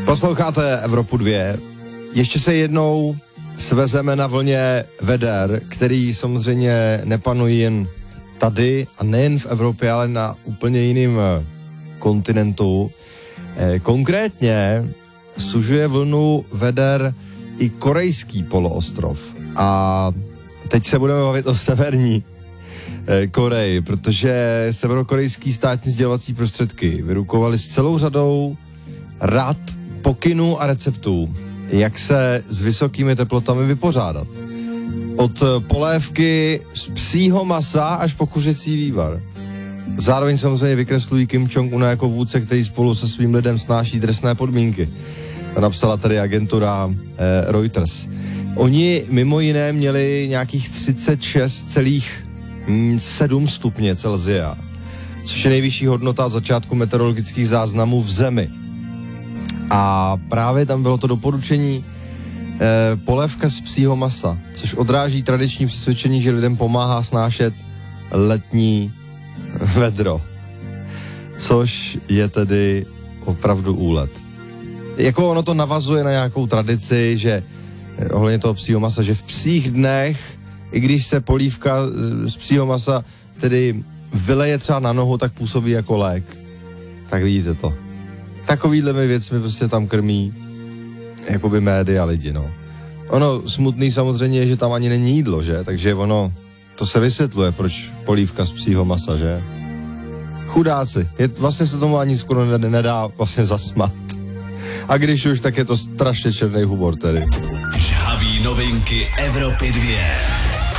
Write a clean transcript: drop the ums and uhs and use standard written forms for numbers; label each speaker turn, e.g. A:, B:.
A: Posloucháte Evropu 2. Ještě se jednou svezeme na vlně veder, který samozřejmě nepanují jen tady a nejen v Evropě, ale na úplně jiném kontinentu. Konkrétně sužuje vlnu veder i korejský poloostrov. A teď se budeme bavit o severní Koreji, protože severokorejský státní sdělovací prostředky vyrukovali s celou řadou rad, pokynů a receptů, jak se s vysokými teplotami vypořádat. Od polévky z psího masa až po kuřecí vývar. Zároveň samozřejmě vykreslují Kim Jong-una jako vůdce, který spolu se svým lidem snáší drsné podmínky. To napsala tady agentura Reuters. Oni mimo jiné měli nějakých 36,7 stupně Celsia, což je nejvyšší hodnota od začátku meteorologických záznamů v zemi. A právě tam bylo to doporučení polévka z psího masa, což odráží tradiční přesvědčení, že lidem pomáhá snášet letní vedro. Což je tedy opravdu úlet. Jako ono to navazuje na nějakou tradici, že ohledně toho psího masa, že v psích dnech, i když se polívka z psího masa tedy vyleje třeba na nohu, tak působí jako lék. Tak vidíte to. Takovýhlemi věcmi prostě tam krmí jakoby média lidi, no. Ono smutný samozřejmě je, že tam ani není jídlo, že? Takže ono, to se vysvětluje, proč polívka z psího masa, že? Chudáci. Vlastně se tomu ani skoro nedá vlastně zasmát. A když už, tak je to strašně černý humor tedy.
B: Žhavý novinky Evropy 2.